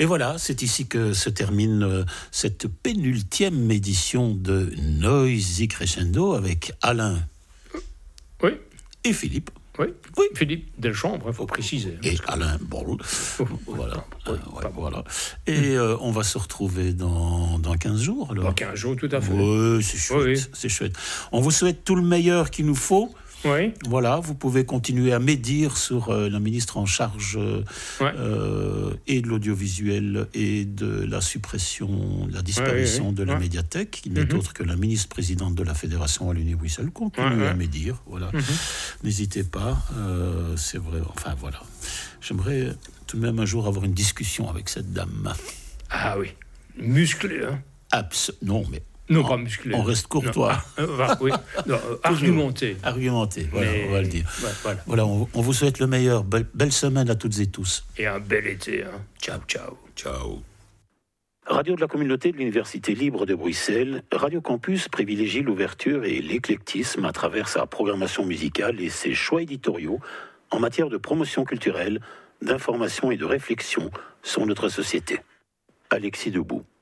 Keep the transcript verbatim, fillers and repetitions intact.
Et voilà, c'est ici que se termine euh, cette pénultième édition de Noisy Crescendo avec Alain Oui. et Philippe. Oui. Oui. Philippe Delchambre, il faut préciser. Et que... Alain Borloo. Oh, voilà. oui, euh, ouais, voilà. Et euh, on va se retrouver dans, dans quinze jours. Alors. Dans quinze jours, tout à fait. Oui, c'est chouette, oui, oui. c'est chouette. On vous souhaite tout le meilleur qu'il nous faut. Oui. Voilà, vous pouvez continuer à médire sur euh, la ministre en charge euh, ouais. euh, et de l'audiovisuel et de la suppression, de la disparition ouais, ouais, de la ouais. médiathèque, qui n'est mm-hmm. autre que la ministre-présidente de la Fédération Wallonie-Bruxelles. Continuez ouais, ouais. à médire, voilà. Mm-hmm. N'hésitez pas, euh, c'est vrai, enfin voilà. J'aimerais tout de même un jour avoir une discussion avec cette dame. Ah oui, musclée, hein. Abs- non, mais... Non, pas musclé. On reste courtois. Non, ah, oui. non, euh, argumenté. Argumenté, voilà, Mais... on va le dire. Ouais, voilà, voilà on, on vous souhaite le meilleur. Belle, belle semaine à toutes et tous. Et un bel été. Hein. Ciao, ciao. Ciao. Radio de la communauté de l'Université libre de Bruxelles, Radio Campus privilégie l'ouverture et l'éclectisme à travers sa programmation musicale et ses choix éditoriaux en matière de promotion culturelle, d'information et de réflexion sur notre société. Alexis Debout.